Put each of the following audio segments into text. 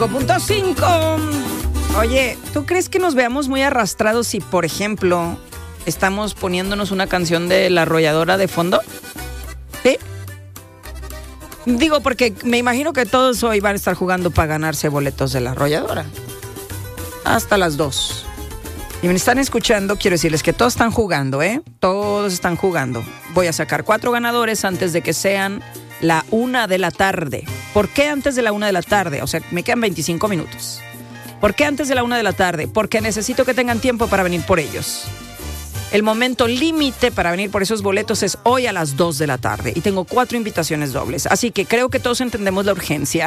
5.5. Oye, ¿tú crees que nos veamos muy arrastrados si, por ejemplo, estamos poniéndonos una canción de La Arrolladora de fondo? ¿Sí? Digo, porque me imagino que todos hoy van a estar jugando para ganarse boletos de La Arrolladora. Hasta las 2. Y me están escuchando, quiero decirles que todos están jugando, ¿eh? Todos están jugando. Voy a sacar 4 ganadores antes de que sean la 1 de la tarde. ¿Por qué antes de la 1 de la tarde? O sea, me quedan 25 minutos. ¿Por qué antes de la 1 de la tarde? Porque necesito que tengan tiempo para venir por ellos. El momento límite para venir por esos boletos es hoy a las 2 de la tarde. Y tengo 4 invitaciones dobles. Así que creo que todos entendemos la urgencia.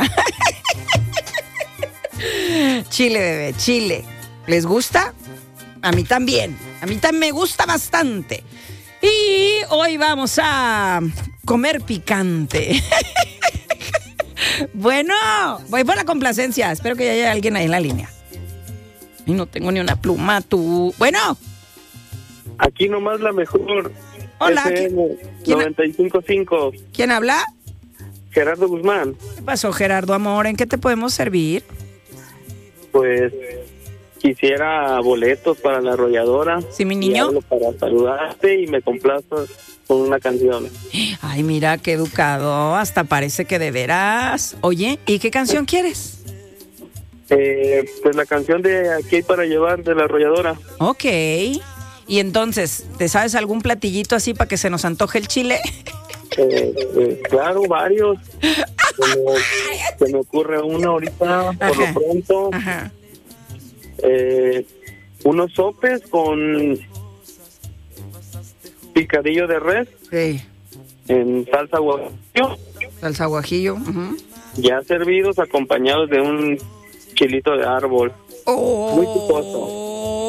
Chile, bebé, chile. ¿Les gusta? A mí también. A mí también me gusta bastante. Y hoy vamos a comer picante. Bueno, voy por la complacencia. Espero que ya haya alguien ahí en la línea. Y no tengo ni una pluma, tú. Bueno. Aquí nomás la mejor. Hola. FM 95.5. ¿Quién habla? Gerardo Guzmán. ¿Qué pasó, Gerardo, amor? ¿En qué te podemos servir? Pues quisiera boletos para La Arrolladora. Sí, mi niño. Y hablo para saludarte y me complazco con una canción. Ay, mira, qué educado. Hasta parece que de veras. Oye, ¿y qué canción quieres? Pues la canción de Aquí hay para llevar de La Arrolladora. Ok. Y entonces, ¿te sabes algún platillito así para que se nos antoje el chile? Claro, varios. Se me ocurre uno ahorita, por lo pronto. Ajá. Unos sopes con picadillo de res. Sí. En salsa guajillo. Salsa guajillo. Uh-huh. Ya servidos, acompañados de un chilito de árbol. Oh. Muy picoso.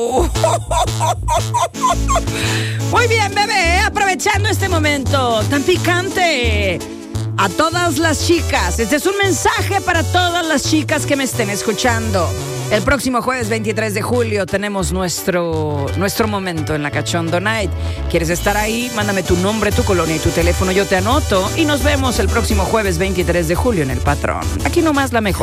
Muy bien, bebé, aprovechando este momento tan picante. A todas las chicas, este es un mensaje para todas las chicas que me estén escuchando. El próximo jueves 23 de julio tenemos nuestro momento en la Cachondo Night. ¿Quieres estar ahí? Mándame tu nombre, tu colonia y tu teléfono, yo te anoto. Y nos vemos el próximo jueves 23 de julio en El Patrón. Aquí nomás la mejor.